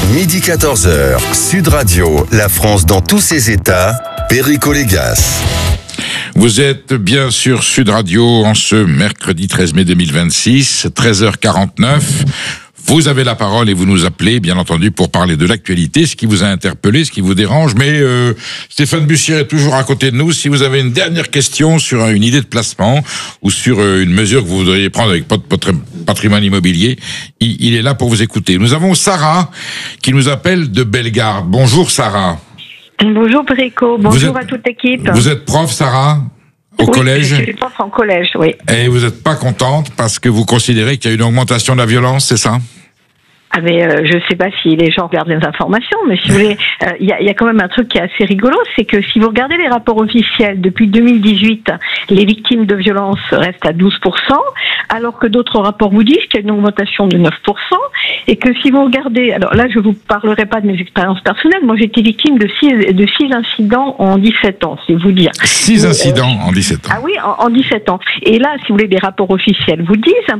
Midi 14h, Sud Radio, la France dans tous ses états, Perico Légas. Vous êtes bien sur Sud Radio en ce mercredi 13 mai 2026, 13h49. Vous avez la parole et vous nous appelez, bien entendu, pour parler de l'actualité, ce qui vous a interpellé, ce qui vous dérange. Mais Stéphane Bussière est toujours à côté de nous. Si vous avez une dernière question sur une idée de placement ou sur une mesure que vous voudriez prendre avec votre patrimoine immobilier, il est là pour vous écouter. Nous avons Sarah qui nous appelle de Bellegarde. Bonjour Sarah. Bonjour Perico, bonjour à toute l'équipe. Vous êtes prof, Sarah, au collège? Je suis prof en collège, oui. Et vous n'êtes pas contente parce que vous considérez qu'il y a une augmentation de la violence, c'est ça? Ah mais je sais pas si les gens regardent les informations, mais si vous voulez, il y a quand même un truc qui est assez rigolo, c'est que si vous regardez les rapports officiels, depuis 2018, les victimes de violences restent à 12%, alors que d'autres rapports vous disent qu'il y a une augmentation de 9%, et que si vous regardez, alors là je vous parlerai pas de mes expériences personnelles, moi j'ai été victime de 6 incidents en 17 ans, c'est vous dire. 6 incidents en 17 ans. Ah oui, en 17 ans. Et là, si vous voulez, les rapports officiels vous disent,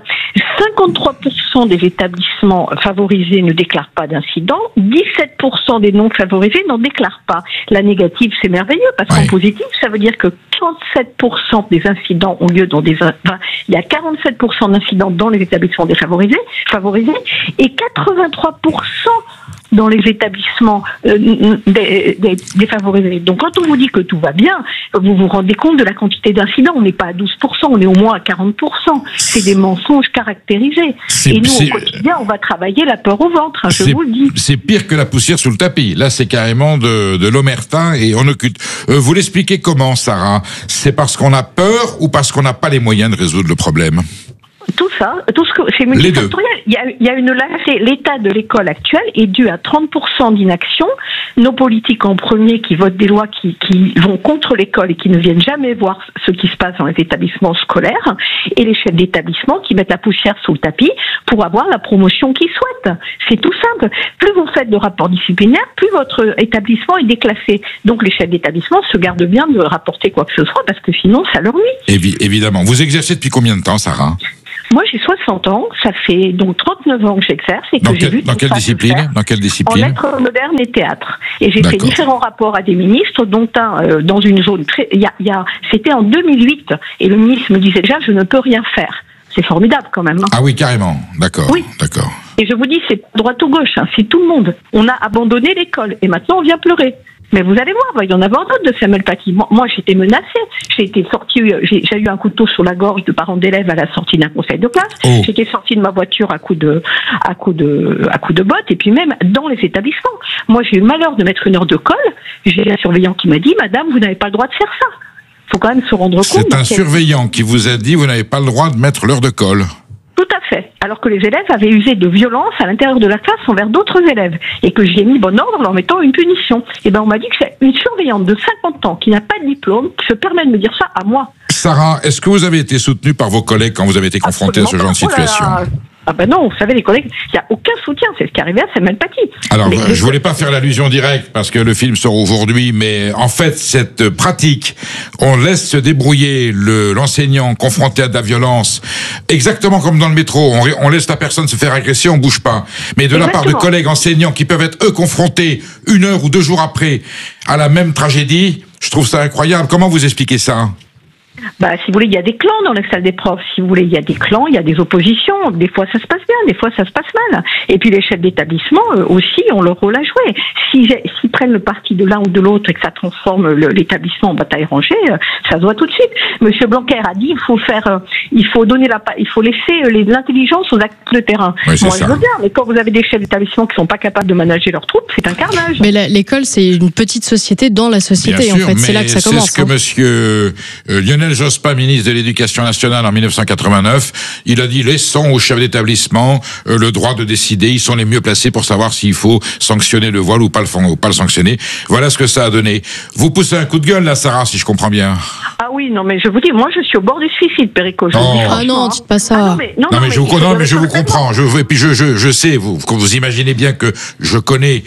53% des établissements favorisés ne déclarent pas d'incident, 17% des non favorisés n'en déclarent pas. La négative, c'est merveilleux, parce qu'en positif, ça veut dire que 47% des incidents ont lieu dans il y a 47% d'incidents dans les établissements favorisés, et 83% dans les établissements défavorisés. Donc quand on vous dit que tout va bien, vous vous rendez compte de la quantité d'incidents. On n'est pas à 12%, on est au moins à 40%. C'est des mensonges caractérisés. Et nous, au quotidien, on va travailler la peur au ventre, je vous le dis. C'est pire que la poussière sous le tapis. Là, c'est carrément de l'omerta et on occulte. Vous l'expliquez comment, Sarah? C'est parce qu'on a peur ou parce qu'on n'a pas les moyens de résoudre le problème? Tout ça, c'est multifactoriel. Il y a une lâcheté. L'état de l'école actuelle est dû à 30% d'inaction. Nos politiques en premier qui votent des lois qui vont contre l'école et qui ne viennent jamais voir ce qui se passe dans les établissements scolaires, et les chefs d'établissement qui mettent la poussière sous le tapis pour avoir la promotion qu'ils souhaitent. C'est tout simple. Plus vous faites de rapports disciplinaires, plus votre établissement est déclassé. Donc les chefs d'établissement se gardent bien de rapporter quoi que ce soit, parce que sinon ça leur nuit. Évidemment. Vous exercez depuis combien de temps, Sarah? Moi, j'ai 60 ans, ça fait donc 39 ans que j'exerce et que j'ai vu... Dans quelle discipline? En lettres modernes et théâtre. Et j'ai fait différents rapports à des ministres, dont un dans une zone très... C'était en 2008, et le ministre me disait déjà, je ne peux rien faire. C'est formidable quand même. Hein. Ah oui, carrément. D'accord. Oui. D'accord. Et je vous dis, c'est droite ou gauche, hein, c'est tout le monde. On a abandonné l'école, et maintenant on vient pleurer. Mais vous allez voir, il va y en avoir d'autres de Samuel Paty. Moi, j'étais menacée. J'ai eu un couteau sur la gorge de parents d'élèves à la sortie d'un conseil de classe. Oh. J'étais sortie de ma voiture à coups de botte, et puis même dans les établissements. Moi, j'ai eu le malheur de mettre une heure de colle. J'ai un surveillant qui m'a dit, madame, vous n'avez pas le droit de faire ça. Faut quand même se rendre compte. C'est un surveillant qui vous a dit, vous n'avez pas le droit de mettre l'heure de colle. Tout à fait. Alors que les élèves avaient usé de violence à l'intérieur de la classe envers d'autres élèves. Et que j'y ai mis bon ordre en leur mettant une punition. Et ben, on m'a dit que c'est une surveillante de 50 ans qui n'a pas de diplôme qui se permet de me dire ça à moi. Sarah, est-ce que vous avez été soutenue par vos collègues quand vous avez été confrontée à ce genre de situation? Ah ben non, vous savez, les collègues, il n'y a aucun soutien. C'est ce qui arrivait à Samuel Paty. Alors, je voulais pas faire l'allusion directe parce que le film sort aujourd'hui, mais en fait, cette pratique, on laisse se débrouiller l'enseignant confronté à de la violence, exactement comme dans le métro. On laisse la personne se faire agresser, on bouge pas. Mais de la part de collègues enseignants qui peuvent être, eux, confrontés 1 heure ou 2 jours après à la même tragédie, je trouve ça incroyable. Comment vous expliquez ça? Bah, si vous voulez, il y a des clans dans les salles des profs. Si vous voulez, il y a des clans, il y a des oppositions. Des fois, ça se passe bien, des fois, ça se passe mal. Et puis, les chefs d'établissement, aussi, ont leur rôle à jouer. S'ils prennent le parti de l'un ou de l'autre et que ça transforme l'établissement en bataille rangée, ça se voit tout de suite. Monsieur Blanquer a dit, il faut laisser l'intelligence aux acteurs de terrain. Oui, moi, je veux bien, mais quand vous avez des chefs d'établissement qui sont pas capables de manager leurs troupes, c'est un carnage. Mais l'école, c'est une petite société dans la société, bien en sûr, fait. C'est là que ça commence. C'est ce que monsieur Lionel Jospin, ministre de l'Éducation nationale en 1989, il a dit, laissons aux chefs d'établissement le droit de décider, ils sont les mieux placés pour savoir s'il faut sanctionner le voile ou pas le sanctionner. Voilà ce que ça a donné. Vous poussez un coup de gueule là, Sarah, si je comprends bien. Ah oui, non mais je vous dis, moi je suis au bord du suicide, Perico. Ah non, dites pas ça. Ah non, mais je vous comprends. Et puis je sais, vous imaginez bien que je connais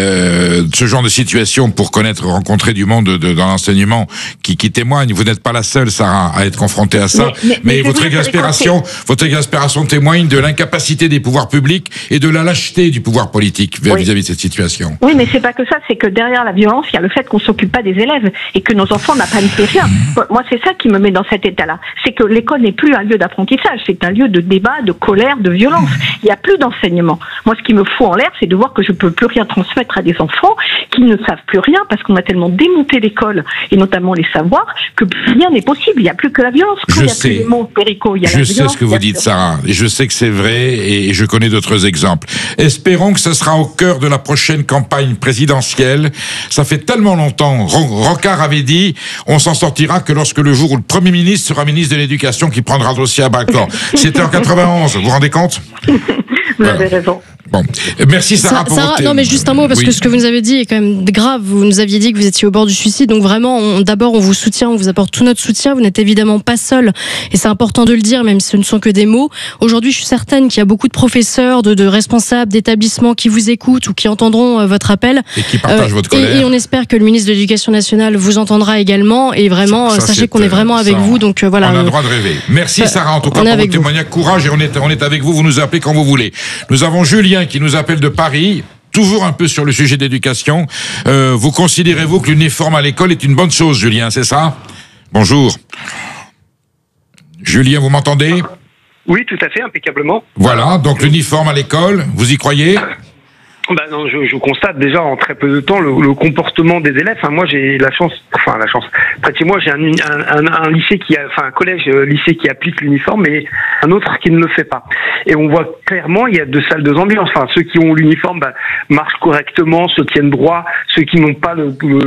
ce genre de situation pour rencontrer du monde dans l'enseignement qui témoigne. Vous n'êtes pas la seule. seule, Sarah, à être confrontée à ça. Mais votre exaspération témoigne de l'incapacité des pouvoirs publics et de la lâcheté du pouvoir politique vis-à-vis de cette situation. Oui, mais c'est pas que ça, c'est que derrière la violence, il y a le fait qu'on s'occupe pas des élèves et que nos enfants n'apprennent plus rien. Moi, c'est ça qui me met dans cet état-là. C'est que l'école n'est plus un lieu d'apprentissage, c'est un lieu de débat, de colère, de violence. Il n'y a plus d'enseignement. Moi, ce qui me fout en l'air, c'est de voir que je peux plus rien transmettre à des enfants qui ne savent plus rien parce qu'on a tellement démonté l'école et notamment les savoirs que rien n'est possible. Il n'y a plus que la violence. Quand il y a plus les mots péricaux, il y a la violence. Je sais ce que vous dites, Sarah, et je sais que c'est vrai et je connais d'autres exemples. Espérons que ce sera au cœur de la prochaine campagne présidentielle. Ça fait tellement longtemps. Rocard avait dit, on s'en sortira que lorsque le jour où le Premier ministre sera ministre de l'Éducation qui prendra le dossier à bras-le-corps. C'était en 91, vous vous rendez compte? Vous avez raison. Bon, merci Sarah pour votre... Non mais juste un mot parce que ce que vous nous avez dit est quand même grave. Vous nous aviez dit que vous étiez au bord du suicide, donc vraiment, d'abord on vous soutient, on vous apporte tout notre soutien. Vous n'êtes évidemment pas seul et c'est important de le dire, même si ce ne sont que des mots. Aujourd'hui, je suis certaine qu'il y a beaucoup de professeurs, de responsables d'établissements qui vous écoutent ou qui entendront votre appel et qui partagent votre colère. Et on espère que le ministre de l'Éducation nationale vous entendra également et vraiment sachez qu'on est vraiment avec vous. Donc voilà. On a le droit de rêver. Merci Sarah en tout cas pour votre témoignage, courage et on est avec vous. Vous nous appelez quand vous voulez. Nous avons Julien qui nous appelle de Paris, toujours un peu sur le sujet d'éducation. Vous considérez-vous que l'uniforme à l'école est une bonne chose, Julien, c'est ça? Bonjour. Julien, vous m'entendez? Oui, tout à fait, impeccablement. Voilà, donc l'uniforme à l'école, vous y croyez? Non, je constate déjà en très peu de temps le comportement des élèves. Enfin, moi j'ai la chance. Près de chez moi, j'ai un lycée un collège lycée qui applique l'uniforme et un autre qui ne le fait pas. Et on voit clairement, il y a deux salles, deux ambiances. Enfin, ceux qui ont l'uniforme marchent correctement, se tiennent droit. Ceux qui n'ont pas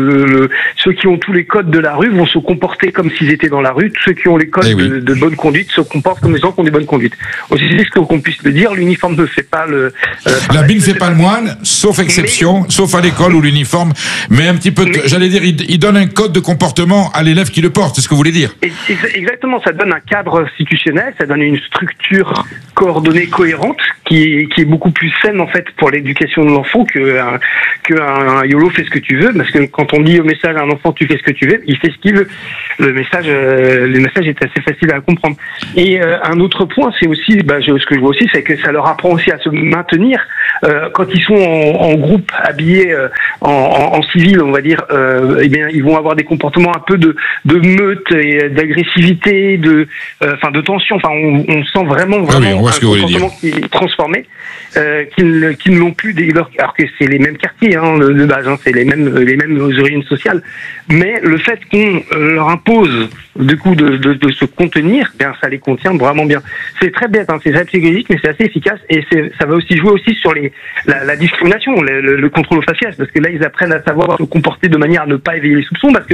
ceux qui ont tous les codes de la rue vont se comporter comme s'ils étaient dans la rue. Ceux qui ont les codes de bonne conduite se comportent comme les gens qui ont des bonnes conduites. Aussi, c'est ce qu'on puisse le dire. L'uniforme ne fait pas l'habit ne fait pas le moine. Sauf exception, sauf à l'école où l'uniforme, mais un petit peu, j'allais dire, il donne un code de comportement à l'élève qui le porte, c'est ce que vous voulez dire? Exactement, ça donne un cadre institutionnel, ça donne une structure coordonnée, cohérente, qui est beaucoup plus saine en fait pour l'éducation de l'enfant qu'un YOLO fais ce que tu veux, parce que quand on dit au message à un enfant tu fais ce que tu veux, il fait ce qu'il veut. Le message est assez facile à comprendre. Et un autre point, c'est aussi, ce que je vois aussi, c'est que ça leur apprend aussi à se maintenir quand ils sont en groupe habillés en civil, on va dire, ils vont avoir des comportements un peu de meute et d'agressivité, de tension. Enfin, on sent vraiment on voit ce que vous voulez comportement qui est transformé, qui ne l'ont plus alors que c'est les mêmes quartiers de base, c'est les mêmes origines sociales. Mais le fait qu'on leur impose du coup de se contenir, ça les contient vraiment bien. C'est très bête, c'est très psychologique, mais c'est assez efficace et ça va aussi jouer aussi sur la discrimination, le contrôle facial, parce que là ils apprennent à savoir se comporter de manière à ne pas éveiller les soupçons, parce que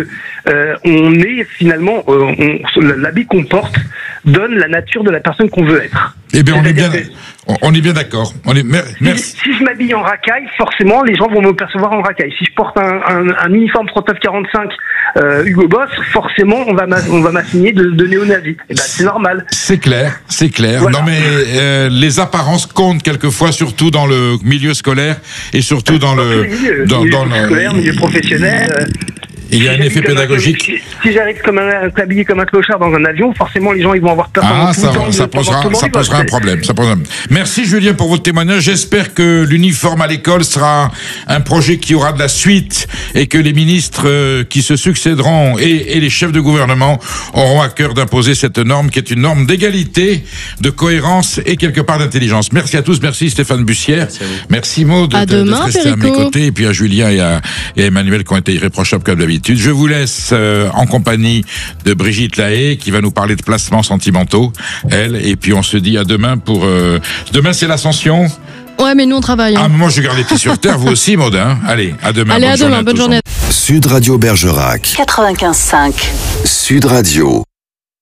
on est finalement l'habit qu'on porte donne la nature de la personne qu'on veut être. Eh bien, on est bien d'accord. Merci. Si je m'habille en racaille, forcément, les gens vont me percevoir en racaille. Si je porte un uniforme 39-45 Hugo Boss, forcément, on va m'assigner de néo-nazi. C'est normal. C'est clair. Voilà. Non, mais les apparences comptent quelquefois, surtout dans le milieu scolaire et surtout dans le milieu professionnel. Il y a un effet pédagogique. Si j'arrive habillé comme un clochard dans un avion, forcément les gens ils vont avoir peur. Ça posera un problème. Merci Julien pour votre témoignage. J'espère que l'uniforme à l'école sera un projet qui aura de la suite et que les ministres qui se succéderont et les chefs de gouvernement auront à cœur d'imposer cette norme qui est une norme d'égalité, de cohérence et quelque part d'intelligence. Merci à tous. Merci Stéphane Bussière. Merci Maud de rester à mes côtés et puis à Julien et à Emmanuel qui ont été irréprochables comme d'habitude. Je vous laisse en compagnie de Brigitte Lahaye qui va nous parler de placements sentimentaux, elle, et puis on se dit à demain pour... Demain c'est l'Ascension. Ouais, mais nous on travaille. Moi je garde les pieds sur terre, vous aussi Maud. Allez, à demain. Allez, bonne journée. Sud Radio Bergerac. 95.5. Sud Radio.